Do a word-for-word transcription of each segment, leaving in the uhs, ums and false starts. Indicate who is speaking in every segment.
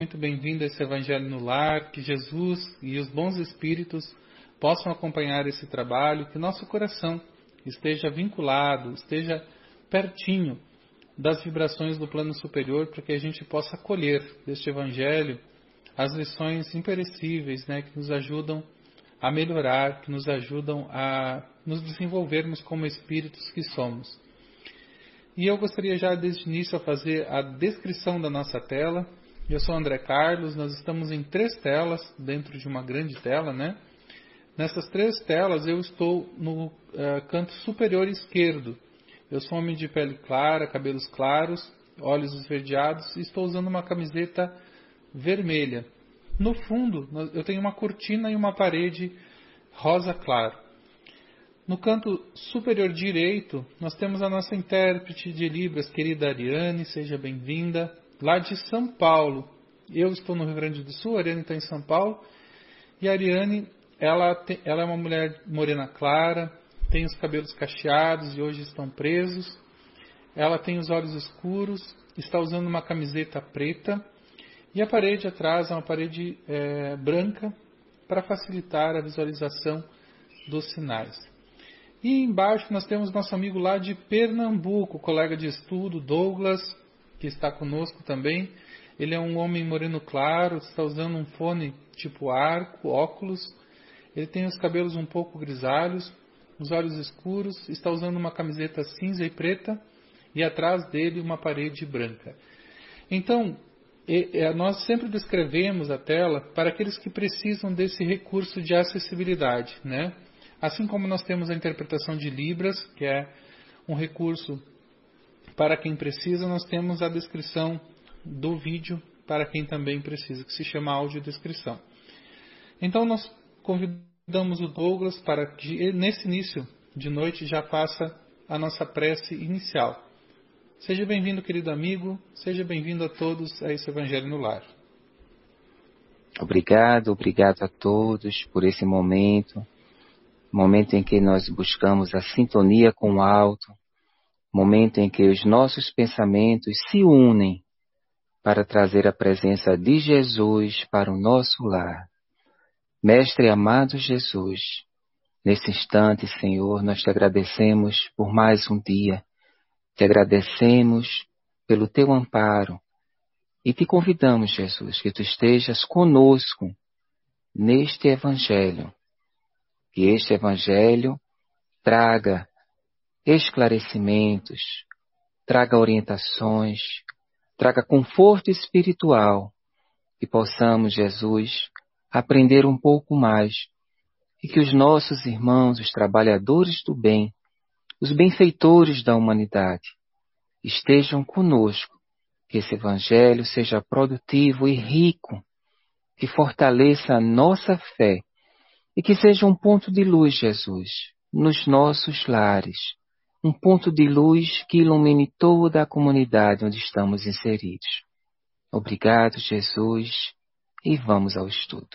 Speaker 1: muito bem-vindo a esse Evangelho no Lar, que Jesus e os bons espíritos possam acompanhar esse trabalho, que nosso coração esteja vinculado, esteja pertinho das vibrações do plano superior, para que a gente possa acolher deste Evangelho as lições imperecíveis, né, que nos ajudam a melhorar, que nos ajudam a nos desenvolvermos como espíritos que somos. E eu gostaria já desde o início a fazer a descrição da nossa tela. Eu sou André Carlos, nós estamos em três telas, dentro de uma grande tela, né? Nessas três telas eu estou no uh, canto superior esquerdo. Eu sou um homem de pele clara, cabelos claros, olhos esverdeados e estou usando uma camiseta vermelha. No fundo eu tenho uma cortina e uma parede rosa claro. No canto superior direito, nós temos a nossa intérprete de Libras, querida Ariane, seja bem-vinda, lá de São Paulo. Eu estou no Rio Grande do Sul, a Ariane está em São Paulo, e a Ariane, ela, tem, ela é uma mulher morena clara, tem os cabelos cacheados e hoje estão presos, ela tem os olhos escuros, está usando uma camiseta preta, e a parede atrás é uma parede é, branca, para facilitar a visualização dos sinais. E embaixo nós temos nosso amigo lá de Pernambuco, colega de estudo, Douglas, que está conosco também. Ele é um homem moreno claro, está usando um fone tipo arco, óculos. Ele tem os cabelos um pouco grisalhos, os olhos escuros, está usando uma camiseta cinza e preta e atrás dele uma parede branca. Então, nós sempre descrevemos a tela para aqueles que precisam desse recurso de acessibilidade, né? Assim como nós temos a interpretação de Libras, que é um recurso para quem precisa, nós temos a descrição do vídeo para quem também precisa, que se chama audiodescrição. Então nós convidamos o Douglas para que nesse início de noite já faça a nossa prece inicial. Seja bem-vindo, querido amigo, seja bem-vindo a todos a esse Evangelho no Lar.
Speaker 2: Obrigado, obrigado a todos por esse momento. Momento em que nós buscamos a sintonia com o alto, momento em que os nossos pensamentos se unem para trazer a presença de Jesus para o nosso lar. Mestre amado Jesus, nesse instante, Senhor, nós te agradecemos por mais um dia, te agradecemos pelo teu amparo e te convidamos, Jesus, que tu estejas conosco neste Evangelho. Que este Evangelho traga esclarecimentos, traga orientações, traga conforto espiritual, que possamos, Jesus, aprender um pouco mais e que os nossos irmãos, os trabalhadores do bem, os benfeitores da humanidade, estejam conosco, que esse Evangelho seja produtivo e rico, que fortaleça a nossa fé, e que seja um ponto de luz, Jesus, nos nossos lares. Um ponto de luz que ilumine toda a comunidade onde estamos inseridos. Obrigado, Jesus, e vamos ao estudo.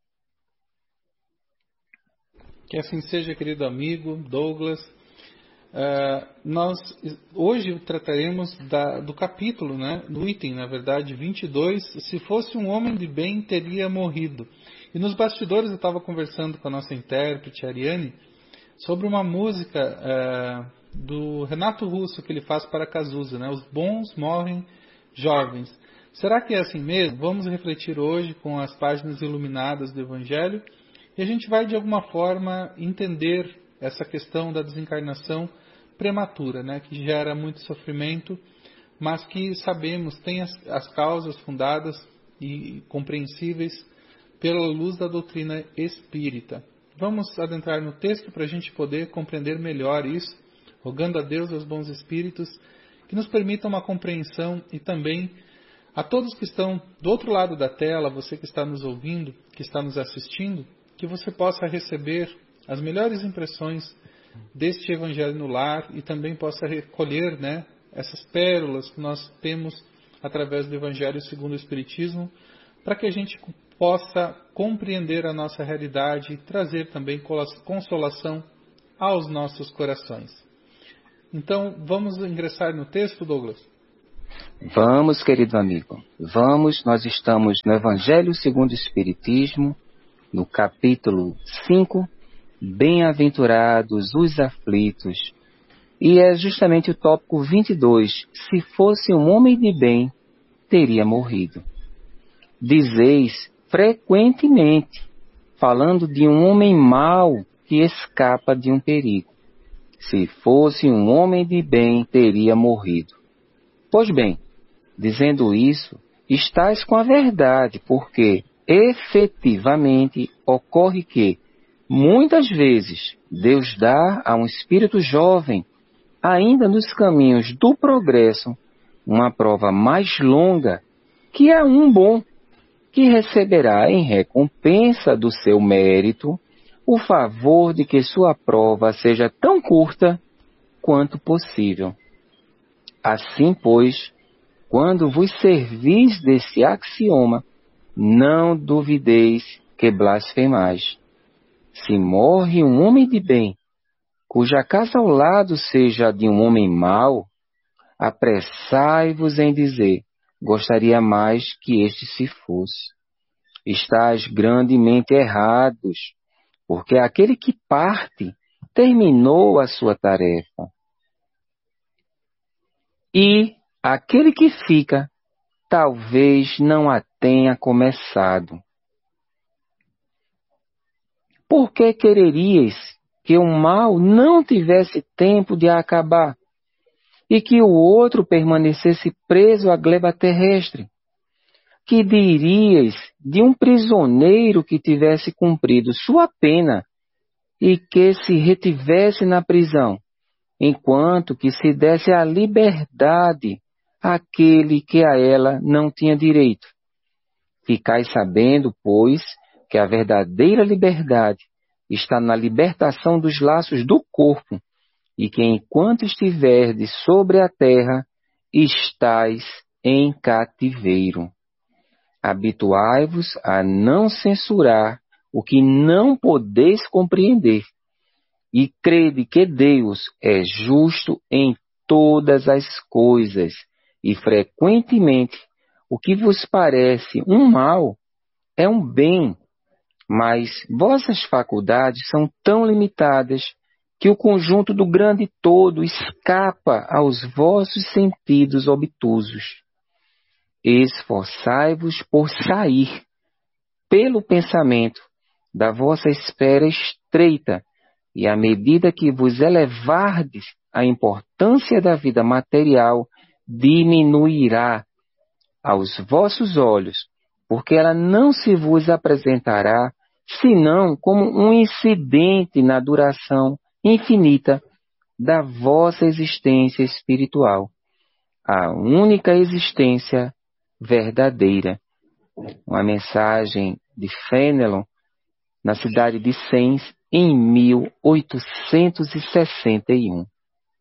Speaker 1: Que assim seja, querido amigo Douglas. Uh, nós hoje trataremos da, do capítulo, né, do item, na verdade, vinte e dois, se fosse um homem de bem, teria morrido. E nos bastidores eu estava conversando com a nossa intérprete, Ariane, sobre uma música uh, do Renato Russo que ele faz para Cazuza, né? Os bons morrem jovens. Será que é assim mesmo? Vamos refletir hoje com as páginas iluminadas do Evangelho e a gente vai de alguma forma entender essa questão da desencarnação prematura, né? Que gera muito sofrimento, mas que sabemos tem as, as causas fundadas e compreensíveis pela luz da doutrina espírita. Vamos adentrar no texto para a gente poder compreender melhor isso, rogando a Deus e aos bons espíritos que nos permitam uma compreensão e também a todos que estão do outro lado da tela, você que está nos ouvindo, que está nos assistindo, que você possa receber as melhores impressões deste Evangelho no Lar e também possa recolher, né, essas pérolas que nós temos através do Evangelho segundo o Espiritismo, para que a gente possa compreender a nossa realidade e trazer também consolação aos nossos corações. Então, vamos ingressar no texto, Douglas?
Speaker 2: Vamos, querido amigo, vamos, nós estamos no Evangelho segundo o Espiritismo, no capítulo cinco, Bem-aventurados os aflitos, e é justamente o tópico vinte e dois, se fosse um homem de bem, teria morrido. Dizeis frequentemente, falando de um homem mau que escapa de um perigo. Se fosse um homem de bem, teria morrido. Pois bem, dizendo isso, estás com a verdade, porque efetivamente ocorre que, muitas vezes, Deus dá a um espírito jovem, ainda nos caminhos do progresso, uma prova mais longa que a um bom, que receberá em recompensa do seu mérito o favor de que sua prova seja tão curta quanto possível. Assim, pois, quando vos servis desse axioma, não duvideis que blasfemais. Se morre um homem de bem, cuja casa ao lado seja de um homem mau, apressai-vos em dizer, gostaria mais que este se fosse. Estais grandemente errados, porque aquele que parte terminou a sua tarefa. E aquele que fica, talvez não a tenha começado. Por que quereríeis que o mal não tivesse tempo de acabar e que o outro permanecesse preso à gleba terrestre? Que diríeis de um prisioneiro que tivesse cumprido sua pena e que se retivesse na prisão, enquanto que se desse a liberdade àquele que a ela não tinha direito? Ficai sabendo, pois, que a verdadeira liberdade está na libertação dos laços do corpo, e que enquanto estiverdes sobre a terra, estais em cativeiro. Habituai-vos a não censurar o que não podeis compreender, e crede que Deus é justo em todas as coisas, e frequentemente o que vos parece um mal é um bem, mas vossas faculdades são tão limitadas que o conjunto do grande todo escapa aos vossos sentidos obtusos. Esforçai-vos por sair, pelo pensamento, da vossa esfera estreita, e à medida que vos elevardes, a importância da vida material diminuirá aos vossos olhos, porque ela não se vos apresentará senão como um incidente na duração infinita da vossa existência espiritual, a única existência verdadeira. Uma mensagem de Fénelon, na cidade de Sens, em mil oitocentos e sessenta e um.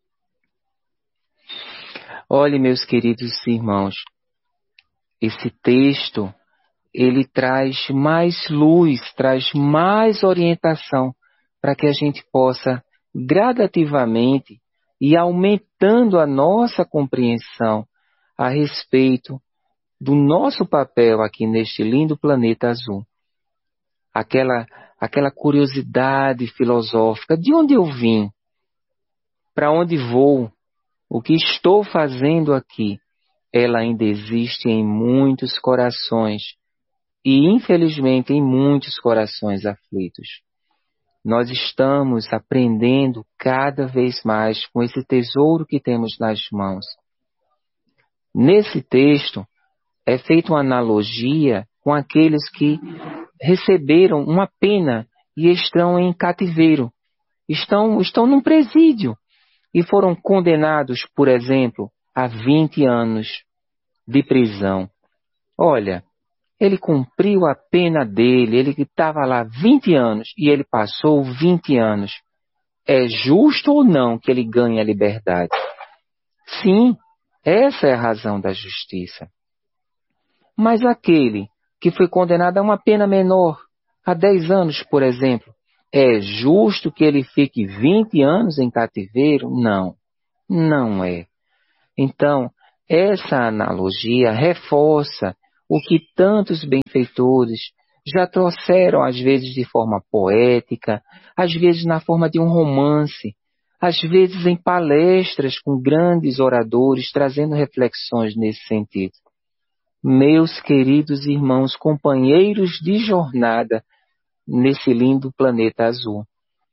Speaker 2: Olhe, meus queridos irmãos, esse texto, ele traz mais luz, traz mais orientação para que a gente possa gradativamente e aumentando a nossa compreensão a respeito do nosso papel aqui neste lindo planeta azul. Aquela, aquela curiosidade filosófica, de onde eu vim? Para onde vou? O que estou fazendo aqui? Ela ainda existe em muitos corações e, infelizmente, em muitos corações aflitos. Nós estamos aprendendo cada vez mais com esse tesouro que temos nas mãos. Nesse texto, é feita uma analogia com aqueles que receberam uma pena e estão em cativeiro, estão, estão num presídio e foram condenados, por exemplo, a vinte anos de prisão. Olha, ele cumpriu a pena dele, ele estava lá vinte anos e ele passou vinte anos. É justo ou não que ele ganhe a liberdade? Sim, essa é a razão da justiça. Mas aquele que foi condenado a uma pena menor, a dez anos, por exemplo, é justo que ele fique vinte anos em cativeiro? Não, não é. Então, essa analogia reforça o que tantos benfeitores já trouxeram, às vezes de forma poética, às vezes na forma de um romance, às vezes em palestras com grandes oradores, trazendo reflexões nesse sentido. Meus queridos irmãos, companheiros de jornada nesse lindo planeta azul,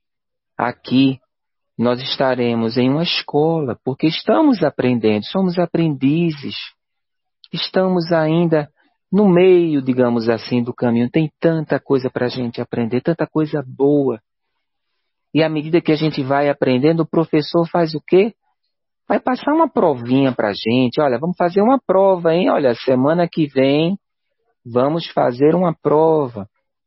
Speaker 2: aqui nós estaremos em uma escola, porque estamos aprendendo, somos aprendizes, estamos ainda no meio, digamos assim, do caminho. Tem tanta coisa para a gente aprender, tanta coisa boa. E à medida que a gente vai aprendendo, o professor faz o quê? Vai passar uma provinha para a gente. Olha, vamos fazer uma prova, hein? Olha, semana que vem vamos fazer uma prova.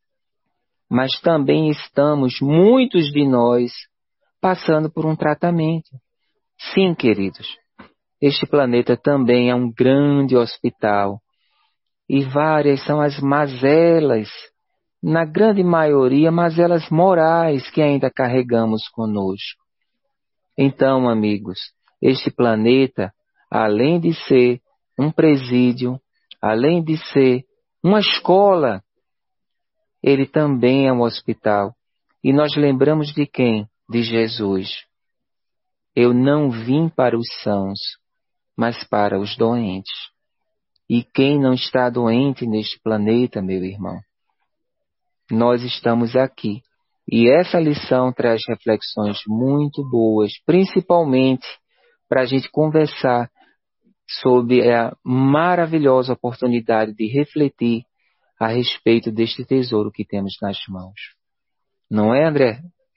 Speaker 2: Mas também estamos, muitos de nós, passando por um tratamento. Sim, queridos, este planeta também é um grande hospital. E várias são as mazelas, na grande maioria, mazelas morais que ainda carregamos conosco. Então, amigos, este planeta, além de ser um presídio, além de ser uma escola, ele também é um hospital. E nós lembramos de quem? De Jesus. Eu não vim para os sãos, mas para os doentes. E quem não está doente neste planeta, meu irmão? Nós estamos aqui. E essa lição traz reflexões muito boas, principalmente para a gente conversar sobre a maravilhosa oportunidade de refletir a respeito deste tesouro que temos nas mãos. Não é, André?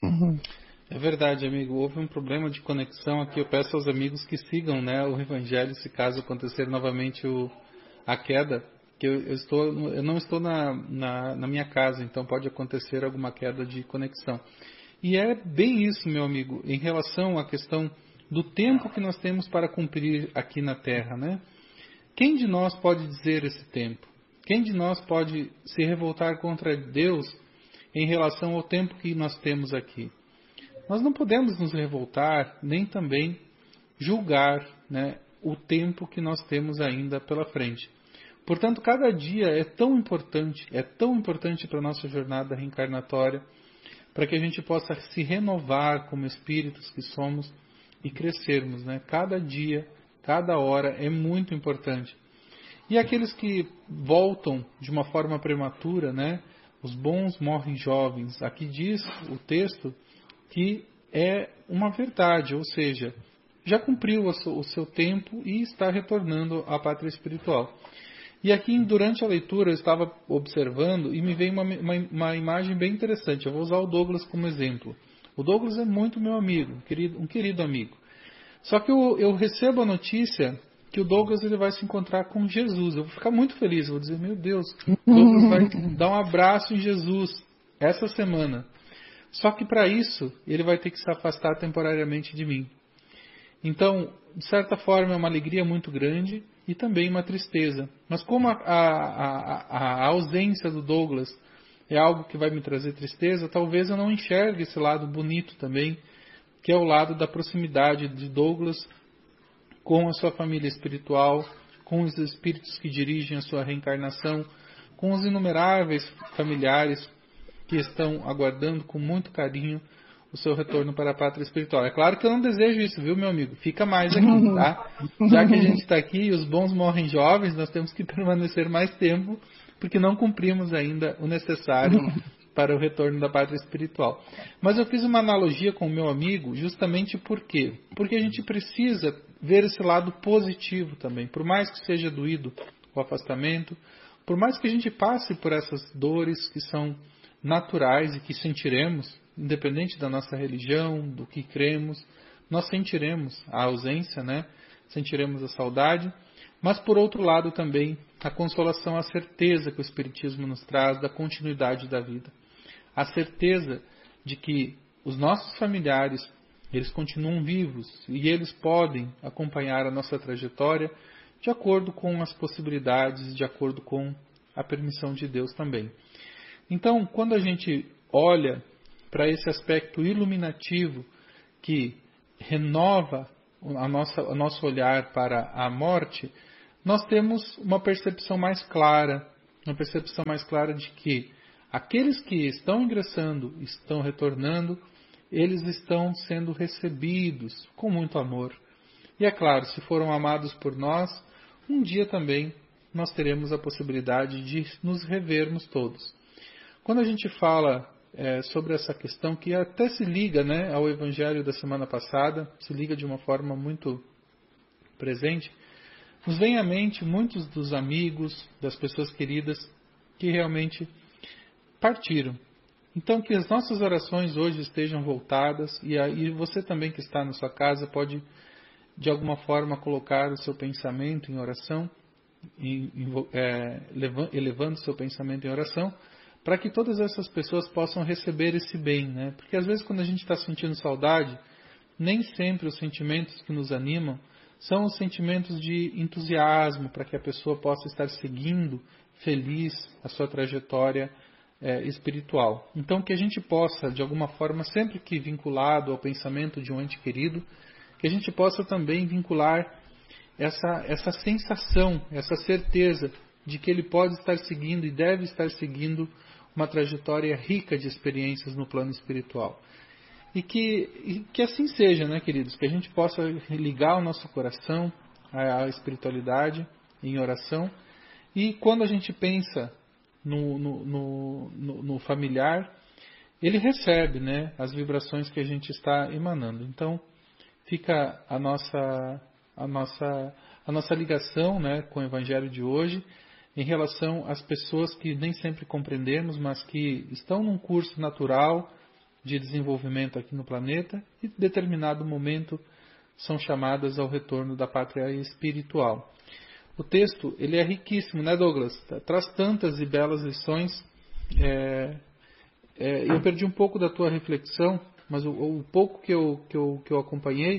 Speaker 1: É verdade, amigo. Houve um problema de conexão aqui. Eu peço aos amigos que sigam, né, o Evangelho, se caso acontecer novamente o, a queda, que eu, eu, estou, eu não estou na, na, na minha casa, então pode acontecer alguma queda de conexão. E é bem isso, meu amigo, em relação à questão do tempo que nós temos para cumprir aqui na Terra, né? Quem de nós pode dizer esse tempo? Quem de nós pode se revoltar contra Deus em relação ao tempo que nós temos aqui? Nós não podemos nos revoltar, nem também julgar, né, o tempo que nós temos ainda pela frente. Portanto, cada dia é tão importante, é tão importante para a nossa jornada reencarnatória, para que a gente possa se renovar como espíritos que somos e crescermos, né? Cada dia, cada hora é muito importante. E aqueles que voltam de uma forma prematura, né? Os bons morrem jovens. Aqui diz o texto que é uma verdade, ou seja, já cumpriu o seu tempo e está retornando à pátria espiritual. E aqui, durante a leitura, eu estava observando e me veio uma, uma, uma imagem bem interessante. Eu vou usar o Douglas como exemplo. O Douglas é muito meu amigo, um querido, um querido amigo. Só que eu, eu recebo a notícia que o Douglas ele vai se encontrar com Jesus. Eu vou ficar muito feliz, eu vou dizer, meu Deus, o Douglas vai dar um abraço em Jesus essa semana. Só que para isso, ele vai ter que se afastar temporariamente de mim. Então, de certa forma, é uma alegria muito grande e também uma tristeza. Mas como a, a, a, a ausência do Douglas é algo que vai me trazer tristeza, talvez eu não enxergue esse lado bonito também, que é o lado da proximidade de Douglas com a sua família espiritual, com os espíritos que dirigem a sua reencarnação, com os inumeráveis familiares que estão aguardando com muito carinho o seu retorno para a pátria espiritual. É claro que eu não desejo isso, viu, meu amigo? Fica mais aqui, tá? Já que a gente está aqui e os bons morrem jovens, nós temos que permanecer mais tempo, porque não cumprimos ainda o necessário para o retorno da pátria espiritual. Mas eu fiz uma analogia com o meu amigo justamente por quê? Porque a gente precisa ver esse lado positivo também. Por mais que seja doído o afastamento, por mais que a gente passe por essas dores que são naturais e que sentiremos, independente da nossa religião, do que cremos, nós sentiremos a ausência, né? Sentiremos a saudade, mas por outro lado também a consolação, a certeza que o Espiritismo nos traz da continuidade da vida. A certeza de que os nossos familiares, eles continuam vivos e eles podem acompanhar a nossa trajetória de acordo com as possibilidades, de acordo com a permissão de Deus também. Então, quando a gente olha para esse aspecto iluminativo que renova a nossa, o nosso olhar para a morte, nós temos uma percepção mais clara, uma percepção mais clara de que aqueles que estão ingressando, estão retornando, eles estão sendo recebidos com muito amor. E é claro, se foram amados por nós, um dia também nós teremos a possibilidade de nos revermos todos. Quando a gente fala é, sobre essa questão, que até se liga, né, ao Evangelho da semana passada, se liga de uma forma muito presente, nos vem à mente muitos dos amigos, das pessoas queridas que realmente partiram. Então, que as nossas orações hoje estejam voltadas, e aí você também que está na sua casa pode, de alguma forma, colocar o seu pensamento em oração, em, em, é, elevando o seu pensamento em oração, para que todas essas pessoas possam receber esse bem, né? Porque às vezes quando a gente está sentindo saudade, nem sempre os sentimentos que nos animam são os sentimentos de entusiasmo para que a pessoa possa estar seguindo feliz a sua trajetória é, espiritual. Então que a gente possa, de alguma forma, sempre que vinculado ao pensamento de um ente querido, que a gente possa também vincular essa, essa sensação, essa certeza de que ele pode estar seguindo e deve estar seguindo uma trajetória rica de experiências no plano espiritual. E que, e que assim seja, né, queridos? Que a gente possa ligar o nosso coração à, à espiritualidade em oração. E quando a gente pensa no, no, no, no, no familiar, ele recebe, né, as vibrações que a gente está emanando. Então, fica a nossa, a nossa, a nossa ligação, né, com o Evangelho de hoje, em relação às pessoas que nem sempre compreendemos, mas que estão num curso natural de desenvolvimento aqui no planeta e, em determinado momento, são chamadas ao retorno da pátria espiritual. O texto ele é riquíssimo, né, Douglas? Traz tantas e belas lições. É, é, eu perdi um pouco da tua reflexão, mas o, o pouco que eu, que eu, que eu acompanhei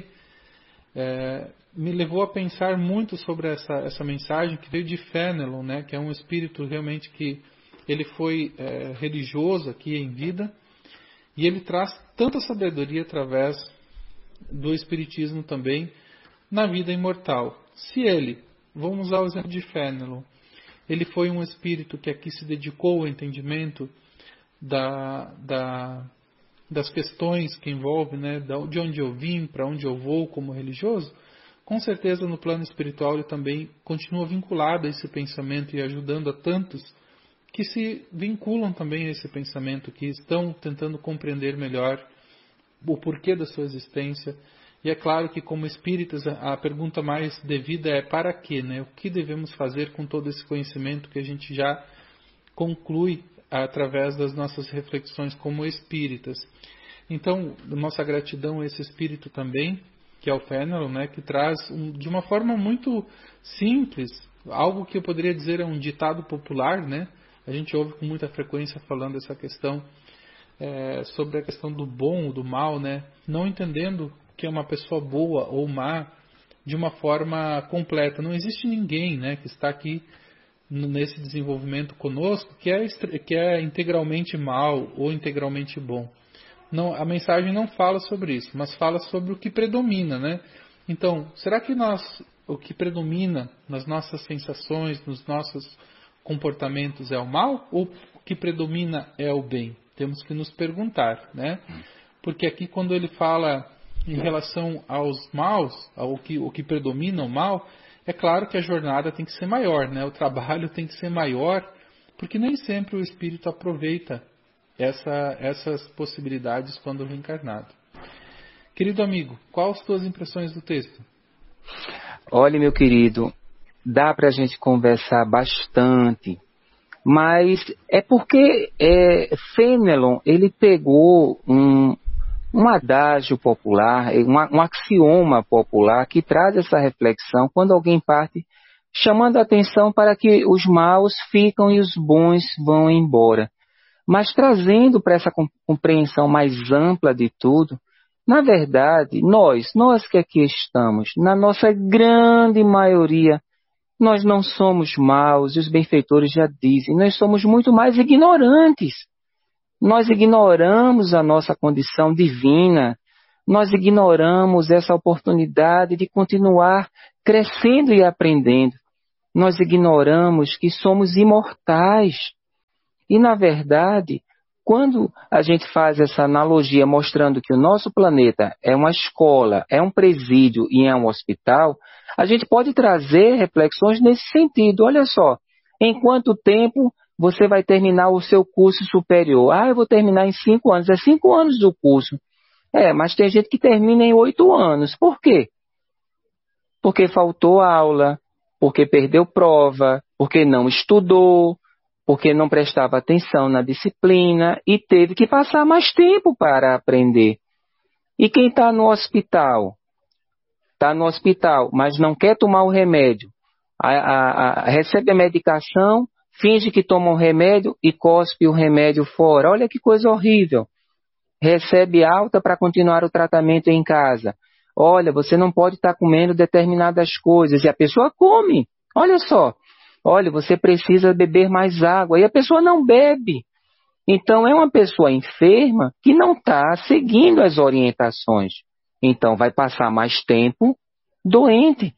Speaker 1: é, me levou a pensar muito sobre essa, essa mensagem que veio de Fénelon, né, que é um espírito realmente que ele foi é, religioso aqui em vida, e ele traz tanta sabedoria através do espiritismo também na vida imortal. Se ele, vamos usar o exemplo de Fénelon, ele foi um espírito que aqui se dedicou ao entendimento da, da, das questões que envolvem, né, de onde eu vim, para onde eu vou como religioso, com certeza no plano espiritual ele também continua vinculado a esse pensamento e ajudando a tantos que se vinculam também a esse pensamento, que estão tentando compreender melhor o porquê da sua existência. E é claro que como espíritas a pergunta mais devida é para quê, né? O que devemos fazer com todo esse conhecimento que a gente já conclui através das nossas reflexões como espíritas. Então, nossa gratidão a esse espírito também, que é o Fénelon, né, que traz um, de uma forma muito simples, algo que eu poderia dizer é um ditado popular, né? A gente ouve com muita frequência falando essa questão é, sobre a questão do bom ou do mal, né? Não entendendo que é uma pessoa boa ou má de uma forma completa. Não existe ninguém, né, que está aqui nesse desenvolvimento conosco que é, que é integralmente mal ou integralmente bom. Não, a mensagem não fala sobre isso, mas fala sobre o que predomina, né? Então, será que nós, o que predomina nas nossas sensações, nos nossos comportamentos é o mal ou o que predomina é o bem? Temos que nos perguntar, né? Porque aqui quando ele fala em relação aos maus, ao que, o que predomina o mal, é claro que a jornada tem que ser maior, né? O trabalho tem que ser maior, porque nem sempre o espírito aproveita essa, essas possibilidades quando reencarnado. Querido amigo, quais as tuas impressões do texto?
Speaker 2: Olha, meu querido, dá para a gente conversar bastante, mas é porque é, Fénelon, ele pegou um, um adágio popular, um, um axioma popular que traz essa reflexão quando alguém parte, chamando a atenção para que os maus ficam e os bons vão embora. Mas trazendo para essa compreensão mais ampla de tudo, na verdade, nós, nós que aqui estamos, na nossa grande maioria, nós não somos maus, e os benfeitores já dizem, nós somos muito mais ignorantes. Nós ignoramos a nossa condição divina, nós ignoramos essa oportunidade de continuar crescendo e aprendendo. Nós ignoramos que somos imortais. E, na verdade, quando a gente faz essa analogia mostrando que o nosso planeta é uma escola, é um presídio e é um hospital, a gente pode trazer reflexões nesse sentido. Olha só, em quanto tempo você vai terminar o seu curso superior? Ah, eu vou terminar em cinco anos. É cinco anos do curso. É, mas tem gente que termina em oito anos. Por quê? Porque faltou aula, porque perdeu prova, porque não estudou, porque não prestava atenção na disciplina e teve que passar mais tempo para aprender. E quem está no hospital? Está no hospital, mas não quer tomar o remédio. A, a, a, recebe a medicação, finge que toma o remédio e cospe o remédio fora. Olha que coisa horrível. Recebe alta para continuar o tratamento em casa. Olha, você não pode estar comendo determinadas coisas. E a pessoa come. Olha só. Olha, você precisa beber mais água. E a pessoa não bebe. Então, é uma pessoa enferma que não está seguindo as orientações. Então, vai passar mais tempo doente.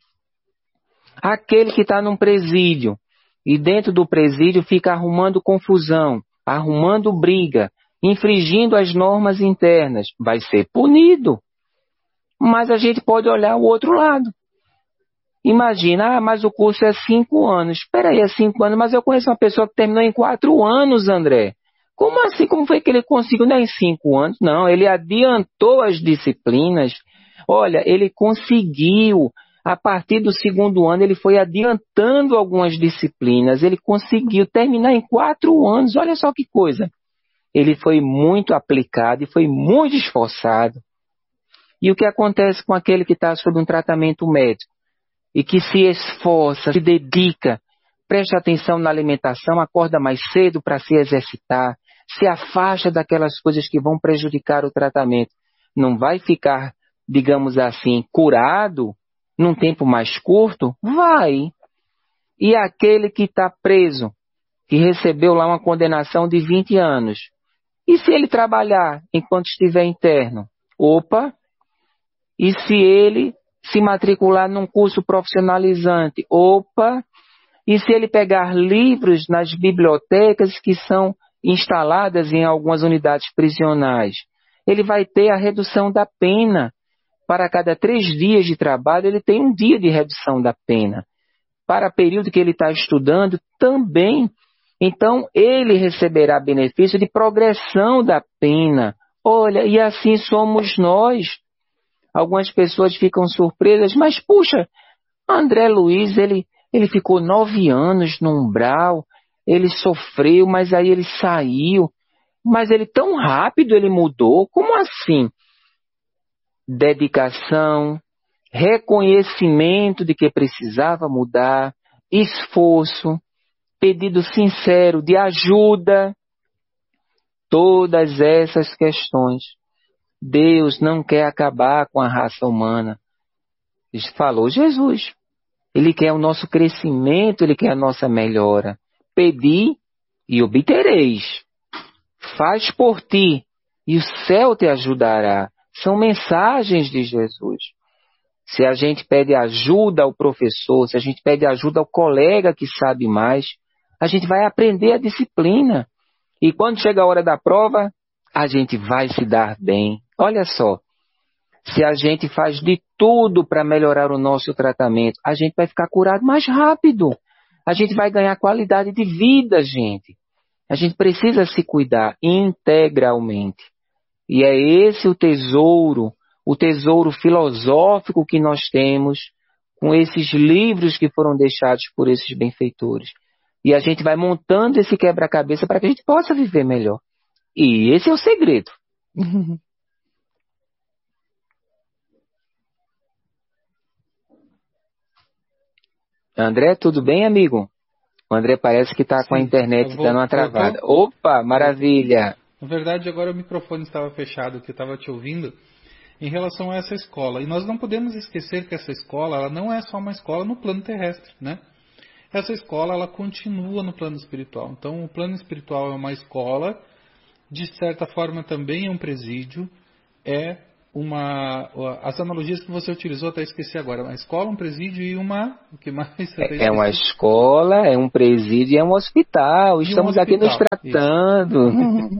Speaker 2: Aquele que está num presídio e dentro do presídio fica arrumando confusão, arrumando briga, infringindo as normas internas, vai ser punido. Mas a gente pode olhar o outro lado. Imagina, ah, mas o curso é cinco anos. Espera aí, é cinco anos, mas eu conheço uma pessoa que terminou em quatro anos, André. Como assim? Como foi que ele conseguiu? Não é em cinco anos? Não, ele adiantou as disciplinas. Olha, ele conseguiu. A partir do segundo ano, ele foi adiantando algumas disciplinas. Ele conseguiu terminar em quatro anos. Olha só que coisa. Ele foi muito aplicado e foi muito esforçado. E o que acontece com aquele que está sob um tratamento médico? E que se esforça, se dedica, presta atenção na alimentação, acorda mais cedo para se exercitar, se afasta daquelas coisas que vão prejudicar o tratamento. Não vai ficar, digamos assim, curado num tempo mais curto? Vai. E aquele que está preso, que recebeu lá uma condenação de vinte anos, e se ele trabalhar enquanto estiver interno? Opa! E se ele se matricular num curso profissionalizante? Opa! E se ele pegar livros nas bibliotecas que são instaladas em algumas unidades prisionais? Ele vai ter a redução da pena. Para cada três dias de trabalho, ele tem um dia de redução da pena. Para o período que ele está estudando, também. Então, ele receberá benefício de progressão da pena. Olha, e assim somos nós. Algumas pessoas ficam surpresas, mas puxa, André Luiz, ele, ele ficou nove anos no umbral, ele sofreu, mas aí ele saiu. Mas ele tão rápido ele mudou, como assim? Dedicação, reconhecimento de que precisava mudar, esforço, pedido sincero de ajuda, todas essas questões. Deus não quer acabar com a raça humana. Falou Jesus. Ele quer o nosso crescimento, Ele quer a nossa melhora. Pedi e obtereis. Faz por ti e o céu te ajudará. São mensagens de Jesus. Se a gente pede ajuda ao professor, se a gente pede ajuda ao colega que sabe mais, a gente vai aprender a disciplina. E quando chega a hora da prova, a gente vai se dar bem. Olha só, se a gente faz de tudo para melhorar o nosso tratamento, a gente vai ficar curado mais rápido. A gente vai ganhar qualidade de vida, gente. A gente precisa se cuidar integralmente. E é esse o tesouro, o tesouro filosófico que nós temos com esses livros que foram deixados por esses benfeitores. E a gente vai montando esse quebra-cabeça para que a gente possa viver melhor. E esse é o segredo. André, tudo bem, amigo? O André parece que está com a internet
Speaker 1: vou,
Speaker 2: dando uma travada.
Speaker 1: Voltou?
Speaker 2: Opa, maravilha!
Speaker 1: Na verdade, agora o microfone estava fechado, que eu estava te ouvindo, em relação a essa escola. E nós não podemos esquecer que essa escola, ela não é só uma escola no plano terrestre, né? Essa escola, ela continua no plano espiritual. Então, o plano espiritual é uma escola, de certa forma também é um presídio, é uma... As analogias que você utilizou, até esqueci agora. Uma escola, um presídio e uma... O que mais?
Speaker 2: É, é uma escola, é um presídio e é um hospital.
Speaker 1: E
Speaker 2: Estamos
Speaker 1: um
Speaker 2: aqui nos
Speaker 1: hospital,
Speaker 2: tratando.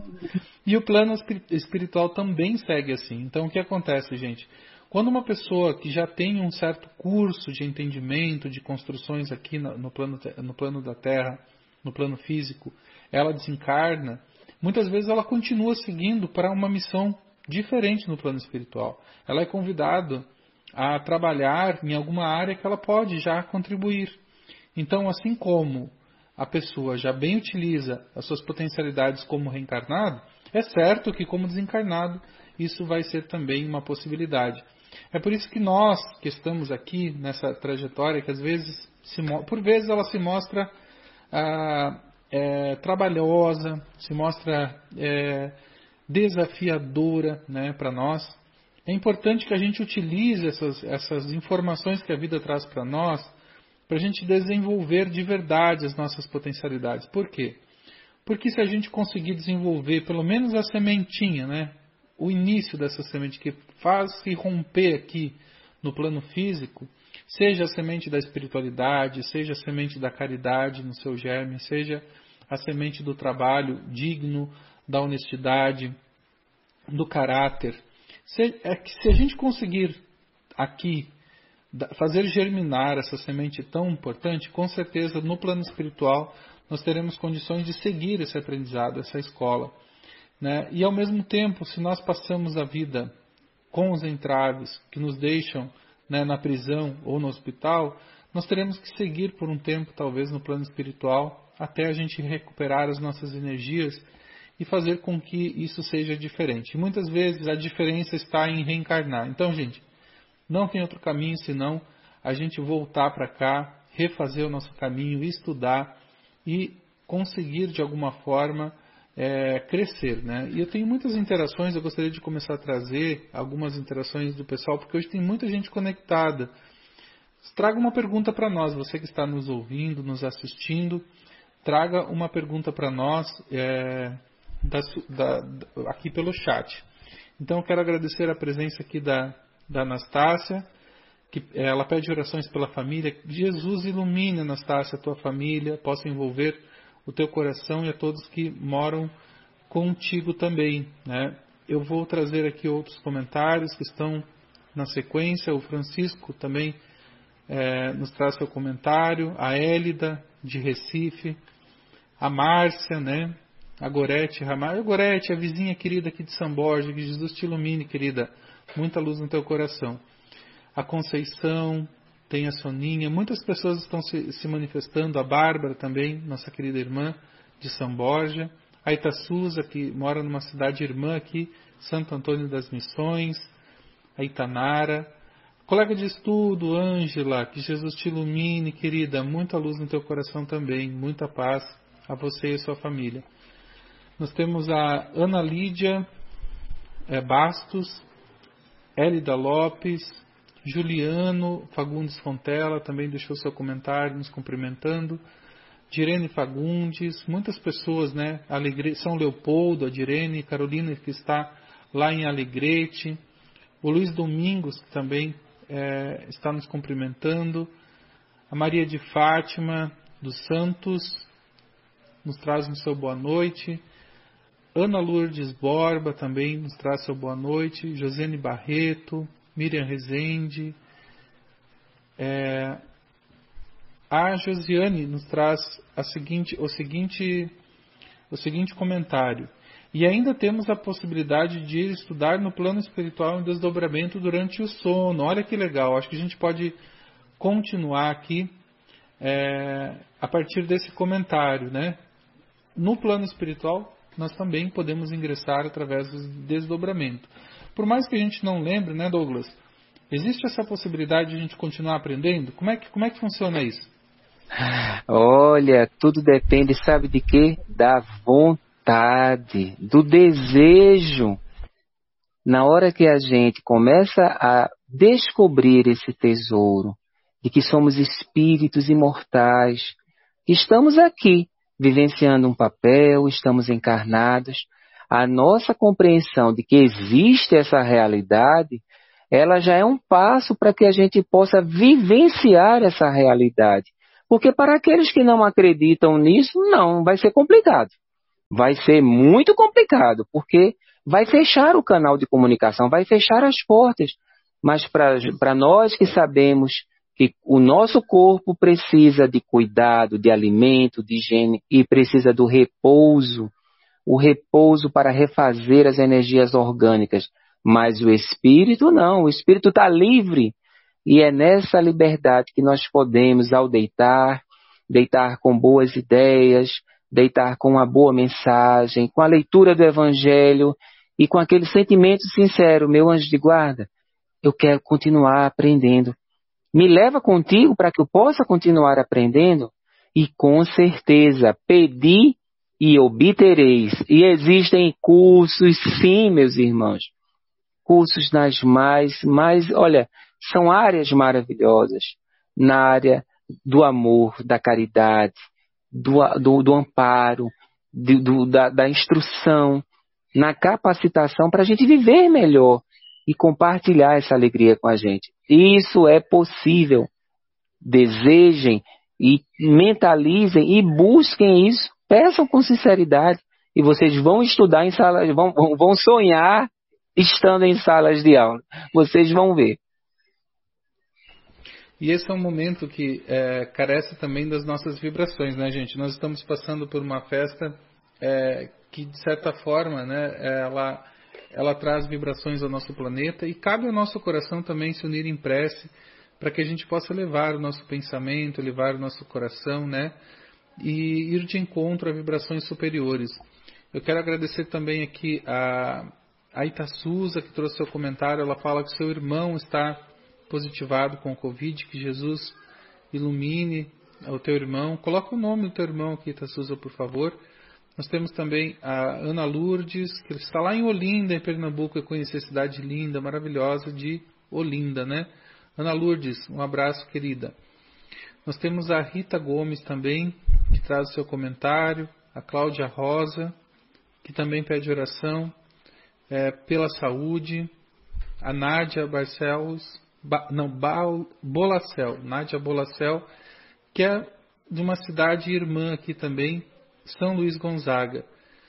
Speaker 1: E o plano espiritual também segue assim. Então, o que acontece, gente? Quando uma pessoa que já tem um certo curso de entendimento, de construções aqui no plano, no plano da Terra, no plano físico, ela desencarna, muitas vezes ela continua seguindo para uma missão diferente no plano espiritual. Ela é convidada a trabalhar em alguma área que ela pode já contribuir. Então, assim como a pessoa já bem utiliza as suas potencialidades como reencarnado, é certo que como desencarnado isso vai ser também uma possibilidade. É por isso que nós que estamos aqui nessa trajetória, que às vezes, se, por vezes ela se mostra ah, é, trabalhosa, se mostra é, desafiadora, né, para nós. É importante que a gente utilize essas, essas informações que a vida traz para nós, para a gente desenvolver de verdade as nossas potencialidades. Por quê? Porque se a gente conseguir desenvolver pelo menos a sementinha, né, o início dessa semente que faz se romper aqui no plano físico, seja a semente da espiritualidade, seja a semente da caridade no seu germe, seja a semente do trabalho digno, da honestidade, do caráter. Se, é que se a gente conseguir aqui fazer germinar essa semente tão importante, com certeza no plano espiritual nós teremos condições de seguir esse aprendizado, essa escola. Né? E ao mesmo tempo, se nós passamos a vida com os entraves que nos deixam, né, na prisão ou no hospital, nós teremos que seguir por um tempo, talvez no plano espiritual, até a gente recuperar as nossas energias e fazer com que isso seja diferente. E muitas vezes a diferença está em reencarnar. Então, gente, não tem outro caminho senão a gente voltar para cá, refazer o nosso caminho, estudar e conseguir de alguma forma É, crescer, né? E eu tenho muitas interações, eu gostaria de começar a trazer algumas interações do pessoal, porque hoje tem muita gente conectada. Traga uma pergunta para nós, você que está nos ouvindo, nos assistindo, traga uma pergunta para nós é, da, da, da, aqui pelo chat. Então eu quero agradecer a presença aqui da, da Anastácia, que ela pede orações pela família. Jesus ilumine, Anastácia, a tua família, possa envolver o teu coração e a todos que moram contigo também, né? Eu vou trazer aqui outros comentários que estão na sequência. O Francisco também é, nos traz seu comentário, a Élida de Recife, a Márcia, né? A Gorete Ramalho. A Gorete, a vizinha querida aqui de São Borja, que Jesus te ilumine, querida, muita luz no teu coração. A Conceição, tem a Soninha, muitas pessoas estão se, se manifestando, a Bárbara também, nossa querida irmã de São Borja, a Itaçuza, que mora numa cidade irmã aqui, Santo Antônio das Missões, a Itanara, colega de estudo, Ângela, que Jesus te ilumine, querida, muita luz no teu coração também, muita paz a você e a sua família. Nós temos a Ana Lídia é, Bastos, Élida Lopes, Juliano Fagundes Fontela também deixou seu comentário nos cumprimentando. Direne Fagundes, muitas pessoas, né? Alegre, São Leopoldo, a Direne, Carolina que está lá em Alegrete. O Luiz Domingos que também é, está nos cumprimentando. A Maria de Fátima dos Santos nos traz um seu boa noite. Ana Lourdes Borba também nos traz seu boa noite. Josiane Barreto, Miriam Rezende, é, a Josiane nos traz a seguinte, o, seguinte, o seguinte comentário. E ainda temos a possibilidade de ir estudar no plano espiritual em desdobramento durante o sono. Olha que legal, acho que a gente pode continuar aqui é, a partir desse comentário, né? No plano espiritual, nós também podemos ingressar através do desdobramento. Por mais que a gente não lembre, né, Douglas? Existe essa possibilidade de a gente continuar aprendendo? Como é que, como é que funciona isso?
Speaker 2: Olha, tudo depende, sabe de quê? Da vontade, do desejo. Na hora que a gente começa a descobrir esse tesouro, de que somos espíritos imortais, estamos aqui, vivenciando um papel, estamos encarnados, A nossa compreensão de que existe essa realidade, ela já é um passo para que a gente possa vivenciar essa realidade. Porque para aqueles que não acreditam nisso, não, vai ser complicado. Vai ser muito complicado, porque vai fechar o canal de comunicação, vai fechar as portas. Mas para nós que sabemos que o nosso corpo precisa de cuidado, de alimento, de higiene e precisa do repouso, o repouso para refazer as energias orgânicas. Mas o espírito não, o espírito está livre. E é nessa liberdade que nós podemos, ao deitar, deitar com boas ideias, deitar com uma boa mensagem, com a leitura do Evangelho e com aquele sentimento sincero, meu anjo de guarda, eu quero continuar aprendendo. Me leva contigo para que eu possa continuar aprendendo? E com certeza, pedi e obtereis. E existem cursos, sim, meus irmãos. Cursos nas mais, mais, olha, são áreas maravilhosas. Na área do amor, da caridade, do, do, do amparo, do, do, da, da instrução, na capacitação para a gente viver melhor e compartilhar essa alegria com a gente. Isso é possível. Desejem e mentalizem e busquem isso. Peçam com sinceridade e vocês vão estudar em salas, vão, vão sonhar estando em salas de aula. Vocês vão ver.
Speaker 1: E esse é um momento que é, carece também das nossas vibrações, né, gente? Nós estamos passando por uma festa é, que, de certa forma, né, ela, ela traz vibrações ao nosso planeta e cabe ao nosso coração também se unir em prece para que a gente possa levar o nosso pensamento, levar o nosso coração, né, e ir de encontro a vibrações superiores. Eu quero agradecer também aqui a, a Itasuza, que trouxe seu comentário. Ela fala que seu irmão está positivado com o Covid, que Jesus ilumine o teu irmão. Coloca o nome do teu irmão aqui, Itasuza, por favor. Nós temos também a Ana Lourdes, que está lá em Olinda, em Pernambuco. Eu conheci a cidade linda, maravilhosa de Olinda, né? Ana Lourdes, um abraço, querida. Nós temos a Rita Gomes também, que traz o seu comentário. A Cláudia Rosa, que também pede oração é, pela saúde. A Nádia Barcelos, ba, não, ba, Bolacel, Nádia Bolacel, que é de uma cidade irmã aqui também, São Luís Gonzaga.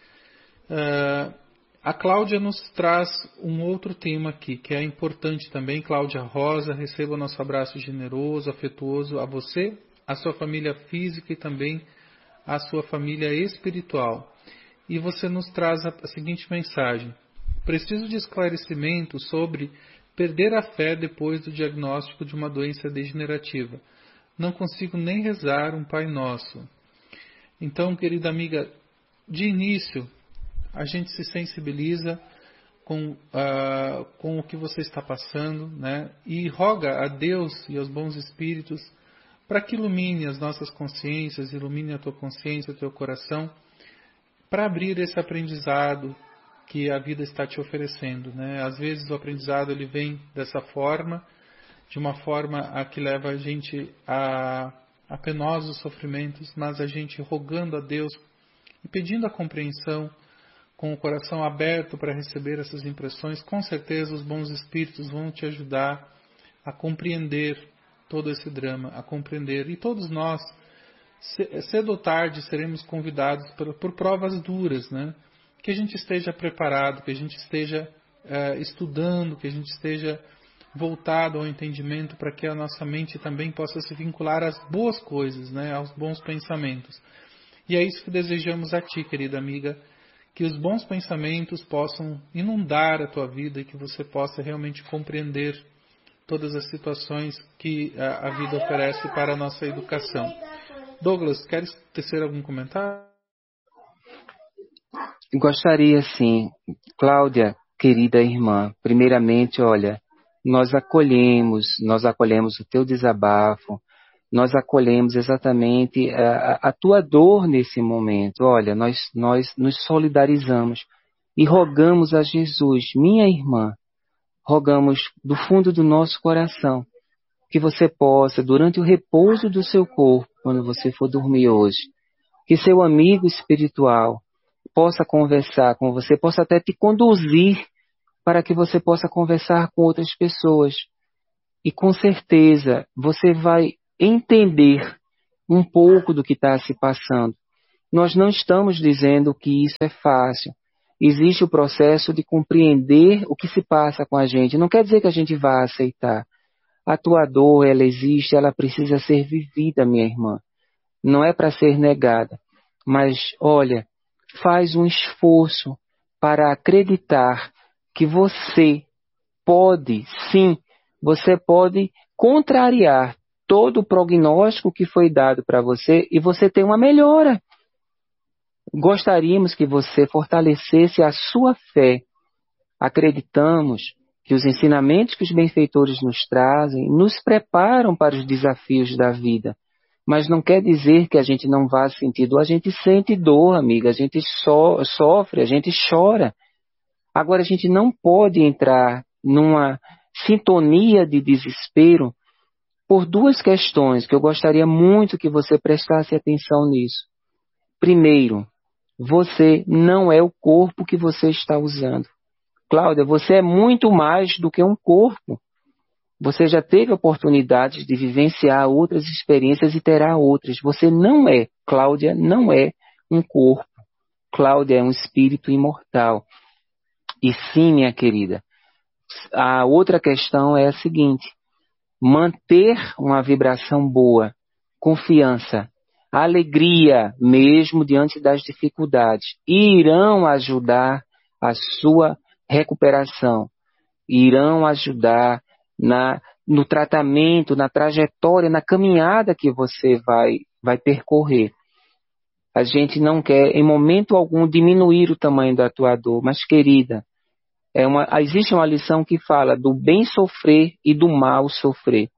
Speaker 1: Uh, a Cláudia nos traz um outro tema aqui, que é importante também. Cláudia Rosa, receba o nosso abraço generoso, afetuoso a você, a sua família física e também a sua família espiritual. E você nos traz a, a seguinte mensagem: preciso de esclarecimento sobre perder a fé depois do diagnóstico de uma doença degenerativa. Não consigo nem rezar um Pai Nosso. Então, querida amiga, de início, a gente se sensibiliza com, uh, com o que você está passando, né? E roga a Deus e aos bons espíritos para que ilumine as nossas consciências, ilumine a tua consciência, o teu coração, para abrir esse aprendizado que a vida está te oferecendo, né? Às vezes o aprendizado ele vem dessa forma, de uma forma a que leva a gente a, a penosos sofrimentos, mas a gente rogando a Deus e pedindo a compreensão, com o coração aberto para receber essas impressões, com certeza os bons espíritos vão te ajudar a compreender todo esse drama, a compreender. E todos nós, cedo ou tarde, seremos convidados por, por provas duras, né? Que a gente esteja preparado, que a gente esteja uh, estudando, que a gente esteja voltado ao entendimento para que a nossa mente também possa se vincular às boas coisas, né? Aos bons pensamentos. E é isso que desejamos a ti, querida amiga, que os bons pensamentos possam inundar a tua vida e que você possa realmente compreender todas as situações que a, a vida oferece para a nossa educação. Douglas, queres tecer algum comentário?
Speaker 2: Gostaria sim. Cláudia, querida irmã, primeiramente, olha, nós acolhemos, nós acolhemos o teu desabafo, nós acolhemos exatamente a, a tua dor nesse momento. Olha, nós, nós nos solidarizamos e rogamos a Jesus, minha irmã, rogamos do fundo do nosso coração que você possa, durante o repouso do seu corpo, quando você for dormir hoje, que seu amigo espiritual possa conversar com você, possa até te conduzir para que você possa conversar com outras pessoas. E com certeza você vai entender um pouco do que está se passando. Nós não estamos dizendo que isso é fácil. Existe o processo de compreender o que se passa com a gente. Não quer dizer que a gente vá aceitar. A tua dor, ela existe, ela precisa ser vivida, minha irmã. Não é para ser negada. Mas, olha, faz um esforço para acreditar que você pode, sim, você pode contrariar todo o prognóstico que foi dado para você e você tem uma melhora. Gostaríamos que você fortalecesse a sua fé. Acreditamos que os ensinamentos que os benfeitores nos trazem nos preparam para os desafios da vida. Mas não quer dizer que a gente não vá sentir dor. A gente sente dor, amiga. A gente so- sofre, a gente chora. Agora, a gente não pode entrar numa sintonia de desespero por duas questões que eu gostaria muito que você prestasse atenção nisso. Primeiro, você não é o corpo que você está usando. Cláudia, você é muito mais do que um corpo. Você já teve oportunidades de vivenciar outras experiências e terá outras. Você não é, Cláudia não é um corpo. Cláudia é um espírito imortal. E sim, minha querida, a outra questão é a seguinte: manter uma vibração boa, confiança, alegria, mesmo diante das dificuldades, irão ajudar a sua recuperação, irão ajudar na, no tratamento, na trajetória, na caminhada que você vai, vai percorrer. A gente não quer, em momento algum, diminuir o tamanho da tua dor, mas, querida, é uma, existe uma lição que fala do bem sofrer e do mal sofrer.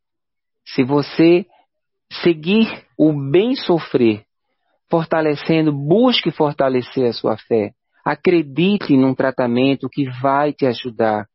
Speaker 2: Se você seguir o bem sofrer, fortalecendo, busque fortalecer a sua fé. Acredite num tratamento que vai te ajudar.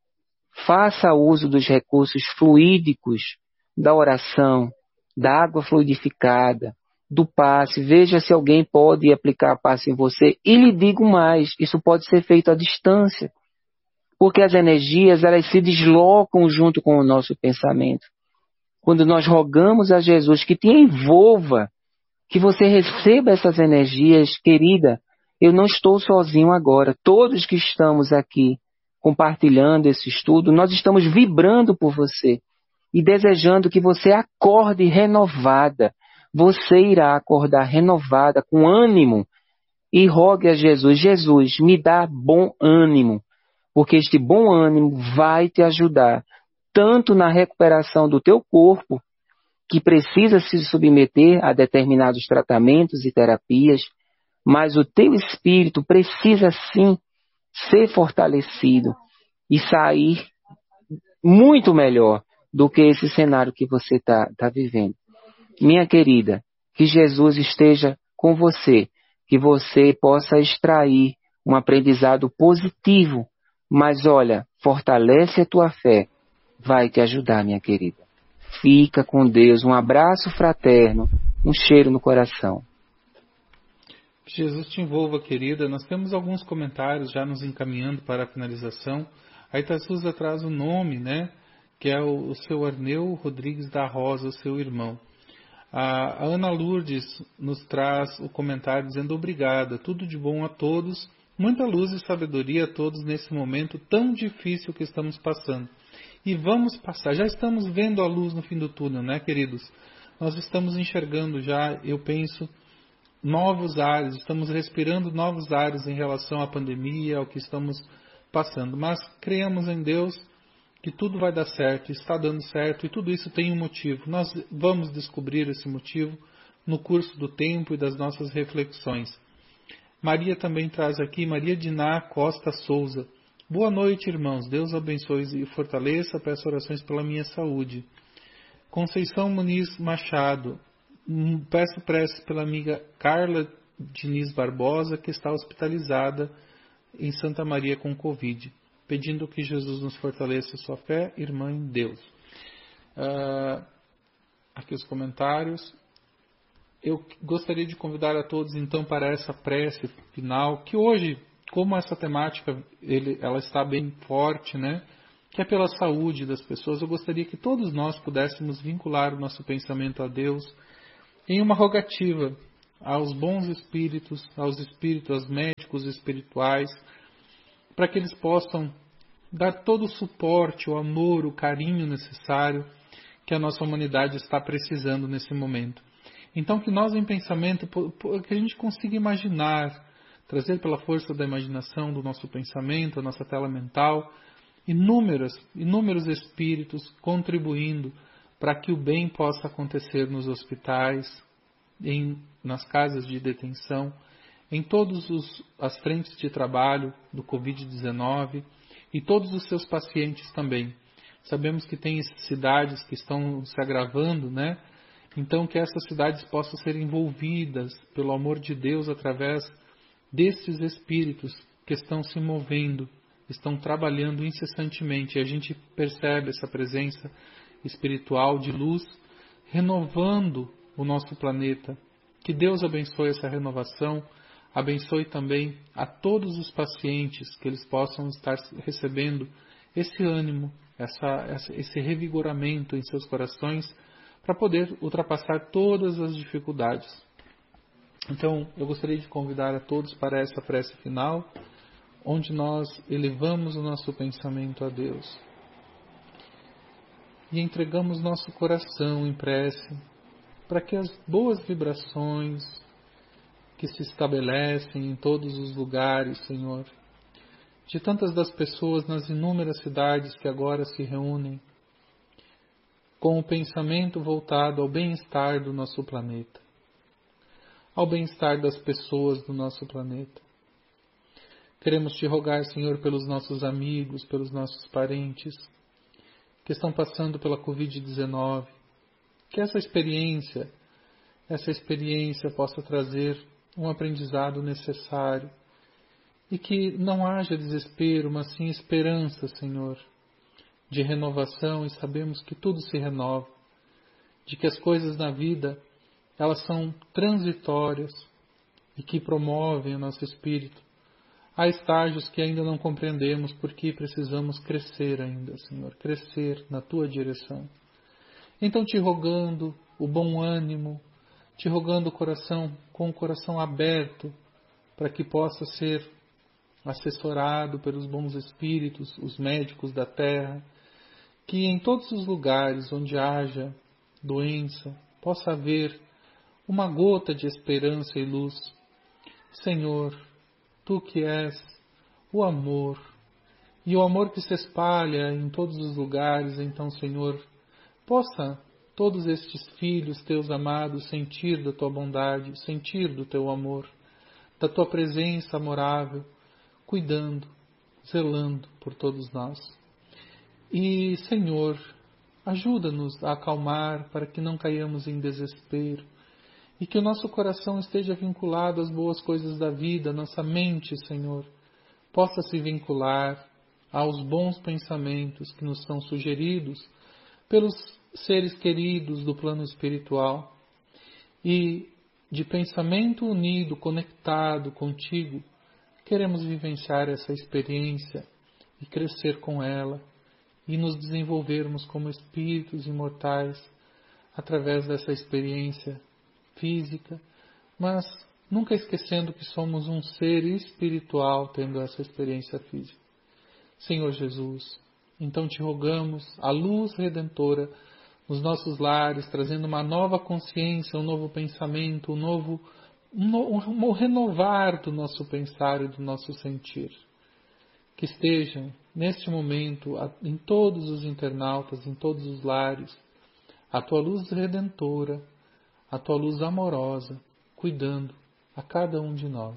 Speaker 2: Faça uso dos recursos fluídicos da oração, da água fluidificada, do passe. Veja se alguém pode aplicar passe em você. E lhe digo mais, isso pode ser feito à distância. Porque as energias, elas se deslocam junto com o nosso pensamento. Quando nós rogamos a Jesus que te envolva, que você receba essas energias, querida, eu não estou sozinho agora. Todos que estamos aqui compartilhando esse estudo, nós estamos vibrando por você e desejando que você acorde renovada. Você irá acordar renovada, com ânimo, e rogue a Jesus: Jesus, me dá bom ânimo, porque este bom ânimo vai te ajudar tanto na recuperação do teu corpo, que precisa se submeter a determinados tratamentos e terapias, mas o teu espírito precisa sim ser fortalecido e sair muito melhor do que esse cenário que você está tá vivendo. Minha querida, que Jesus esteja com você, que você possa extrair um aprendizado positivo, mas olha, fortalece a tua fé, vai te ajudar, minha querida. Fica com Deus, um abraço fraterno, um cheiro no coração.
Speaker 1: Que Jesus te envolva, querida. Nós temos alguns comentários já nos encaminhando para a finalização. A Itasuza traz o nome, né? Que é o, o seu Arneu Rodrigues da Rosa, o seu irmão. A, a Ana Lourdes nos traz o comentário dizendo: obrigada, tudo de bom a todos, muita luz e sabedoria a todos nesse momento tão difícil que estamos passando. E vamos passar, já estamos vendo a luz no fim do túnel, né, queridos? Nós estamos enxergando já, eu penso, novos ares, estamos respirando novos ares em relação à pandemia, ao que estamos passando. Mas creamos em Deus que tudo vai dar certo, está dando certo, e tudo isso tem um motivo. Nós vamos descobrir esse motivo no curso do tempo e das nossas reflexões. Maria também traz aqui, Maria Diná Costa Souza. Boa noite, irmãos. Deus abençoe e fortaleça. Peço orações pela minha saúde. Conceição Muniz Machado. Peço preces pela amiga Carla Diniz Barbosa, que está hospitalizada em Santa Maria com Covid. Pedindo que Jesus nos fortaleça sua fé, irmã em Deus. Uh, aqui os comentários. eu gostaria de convidar a todos então para essa prece final, que hoje, como essa temática ele, ela está bem forte, né? Que é pela saúde das pessoas, eu gostaria que todos nós pudéssemos vincular o nosso pensamento a Deus em uma rogativa aos bons espíritos, aos espíritos, aos médicos espirituais, para que eles possam dar todo o suporte, o amor, o carinho necessário que a nossa humanidade está precisando nesse momento. Então, que nós em pensamento, que a gente consiga imaginar, trazer pela força da imaginação, do nosso pensamento, a nossa tela mental, inúmeros, inúmeros espíritos contribuindo para que o bem possa acontecer nos hospitais, em, nas casas de detenção, em todas as frentes de trabalho do covid dezenove e todos os seus pacientes também. Sabemos que tem cidades que estão se agravando, né? Então, que essas cidades possam ser envolvidas pelo amor de Deus através destes espíritos que estão se movendo, estão trabalhando incessantemente. E a gente percebe essa presença espiritual de luz renovando o nosso planeta. Que Deus abençoe essa renovação, abençoe também a todos os pacientes, que eles possam estar recebendo esse ânimo, essa, esse revigoramento em seus corações, para poder ultrapassar todas as dificuldades. Então, eu gostaria de convidar a todos para essa prece final, onde nós elevamos o nosso pensamento a Deus e entregamos nosso coração em prece, para que as boas vibrações que se estabelecem em todos os lugares, Senhor, de tantas das pessoas nas inúmeras cidades que agora se reúnem, com o pensamento voltado ao bem-estar do nosso planeta, ao bem-estar das pessoas do nosso planeta. Queremos te rogar, Senhor, pelos nossos amigos, pelos nossos parentes que estão passando pela covid dezenove, que essa experiência, essa experiência possa trazer um aprendizado necessário e que não haja desespero, mas sim esperança, Senhor, de renovação, e sabemos que tudo se renova, de que as coisas na vida, elas são transitórias e que promovem o nosso espírito. Há estágios que ainda não compreendemos porque precisamos crescer ainda, Senhor, crescer na Tua direção. Então te rogando o bom ânimo, te rogando o coração, com o coração aberto, para que possa ser assessorado pelos bons espíritos, os médicos da terra, que em todos os lugares onde haja doença, possa haver uma gota de esperança e luz. Senhor, Tu que és o amor, e o amor que se espalha em todos os lugares, então, Senhor, possa todos estes filhos Teus amados sentir da Tua bondade, sentir do Teu amor, da Tua presença amorável, cuidando, zelando por todos nós. E, Senhor, ajuda-nos a acalmar para que não caiamos em desespero e que o nosso coração esteja vinculado às boas coisas da vida, nossa mente, Senhor, possa se vincular aos bons pensamentos que nos são sugeridos pelos seres queridos do plano espiritual. E, de pensamento unido, conectado contigo, queremos vivenciar essa experiência e crescer com ela, e nos desenvolvermos como espíritos imortais através dessa experiência física, mas nunca esquecendo que somos um ser espiritual tendo essa experiência física. Senhor Jesus, então te rogamos a luz redentora nos nossos lares, trazendo uma nova consciência, um novo pensamento, um novo um, um, um renovar do nosso pensar e do nosso sentir. Que estejam, neste momento, em todos os internautas, em todos os lares, a Tua luz redentora, a Tua luz amorosa, cuidando a cada um de nós.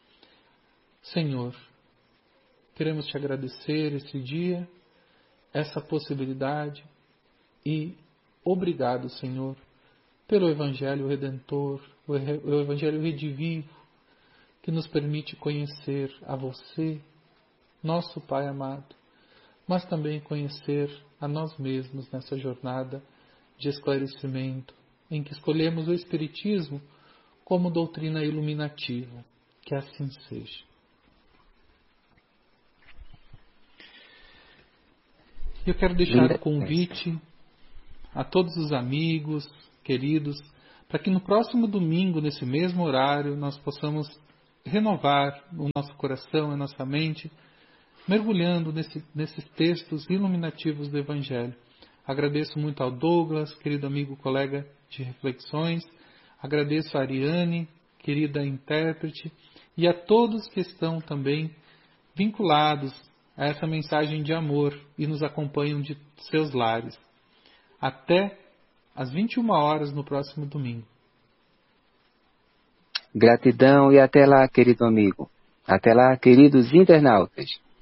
Speaker 1: Senhor, queremos Te agradecer esse dia, essa possibilidade, e obrigado, Senhor, pelo Evangelho Redentor, o Evangelho redivivo, que nos permite conhecer a Você, nosso Pai amado, mas também conhecer a nós mesmos nessa jornada de esclarecimento, em que escolhemos o Espiritismo como doutrina iluminativa. Que assim seja. Eu quero deixar o convite a todos os amigos, queridos, para que no próximo domingo, nesse mesmo horário, nós possamos renovar o nosso coração, a nossa mente, mergulhando nesse, nesses textos iluminativos do Evangelho. Agradeço muito ao Douglas, querido amigo, colega de reflexões. Agradeço a Ariane, querida intérprete, e a todos que estão também vinculados a essa mensagem de amor e nos acompanham de seus lares. Até às vinte e uma horas no próximo domingo.
Speaker 2: Gratidão e até lá, querido amigo. Até lá, queridos internautas.